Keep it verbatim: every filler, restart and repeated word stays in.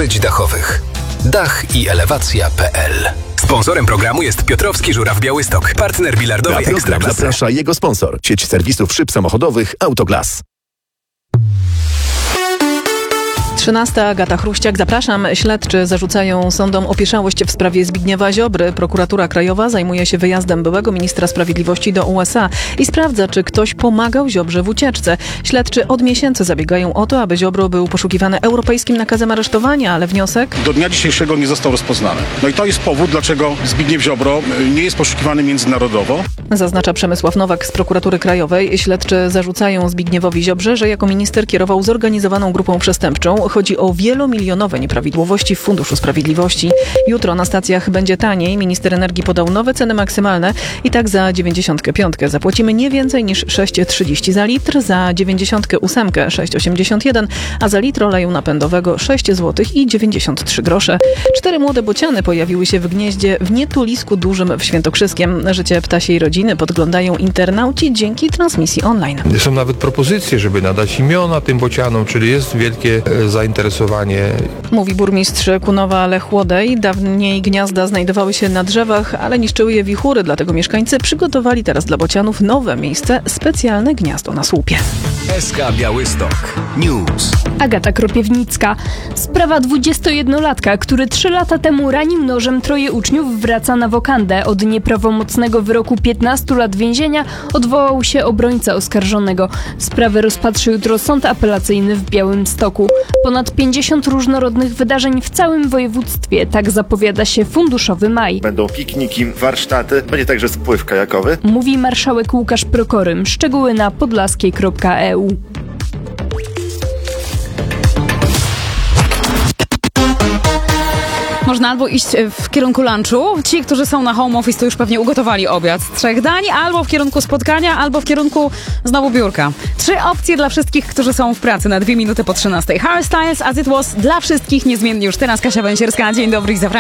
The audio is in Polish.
pokryć dachowych. Dach i elewacja kropka pe el. Sponsorem programu jest Piotrowski Żuraw Białystok, partner bilardowej Ekstraklasy. Zaprasza jego sponsor, sieć serwisów szyb samochodowych Autoglas. trzynasta. Agata Chruściak. Zapraszam. Śledczy zarzucają sądom opieszałość w sprawie Zbigniewa Ziobry. Prokuratura Krajowa zajmuje się wyjazdem byłego ministra sprawiedliwości do U S A i sprawdza, czy ktoś pomagał Ziobrze w ucieczce. Śledczy od miesięcy zabiegają o to, aby Ziobro był poszukiwany europejskim nakazem aresztowania, ale wniosek? Do dnia dzisiejszego nie został rozpoznany. No i to jest powód, dlaczego Zbigniew Ziobro nie jest poszukiwany międzynarodowo. Zaznacza Przemysław Nowak z Prokuratury Krajowej. Śledczy zarzucają Zbigniewowi Ziobrze, że jako minister kierował zorganizowaną grupą przestępczą. Chodzi o wielomilionowe nieprawidłowości w Funduszu Sprawiedliwości. Jutro na stacjach będzie taniej. Minister energii podał nowe ceny maksymalne i tak za dziewięćdziesiątkę piątkę zapłacimy nie więcej niż sześć trzydzieści za litr, za dziewięćdziesiątkę ósemkę sześć osiemdziesiąt jeden, a za litr oleju napędowego sześć złotych i dziewięćdziesiąt trzy grosze. Cztery młode bociany pojawiły się w gnieździe w Nietulisku Dużym w Świętokrzyskiem. Życie ptasiej rodziny podglądają internauci dzięki transmisji online. Są nawet propozycje, żeby nadać imiona tym bocianom, czyli jest wielkie zainteresowanie. Mówi burmistrz Kunowa Lech Łodej. Dawniej gniazda znajdowały się na drzewach, ale niszczyły je wichury, dlatego mieszkańcy przygotowali teraz dla bocianów nowe miejsce, specjalne gniazdo na słupie. S K Białystok News. Agata Kropiewnicka. Sprawa dwudziestojednolatka, który trzy lata temu ranił nożem troje uczniów, wraca na wokandę. Od nieprawomocnego wyroku piętnastu lat więzienia odwołał się obrońca oskarżonego. Sprawę rozpatrzy jutro sąd apelacyjny w Białymstoku. Ponad pięćdziesiąt różnorodnych wydarzeń w całym województwie, tak zapowiada się funduszowy maj. Będą pikniki, warsztaty, będzie także spływ kajakowy. Mówi marszałek Łukasz Prokorym. Szczegóły na podlaskiej kropka e u. Można albo iść w kierunku lunchu. Ci, którzy są na home office, to już pewnie ugotowali obiad z trzech dań, albo w kierunku spotkania, albo w kierunku znowu biurka. Trzy opcje dla wszystkich, którzy są w pracy na dwie minuty po trzynastej. Harry Styles, As It Was, dla wszystkich niezmiennie już teraz. Kasia Węsierska, dzień dobry i zapraszam.